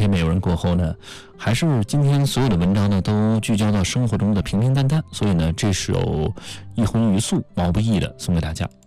篇美文过后呢，还是今天所有的文章呢都聚焦到生活中的平平淡淡，所以呢这首一荤一素毛不易的送给大家。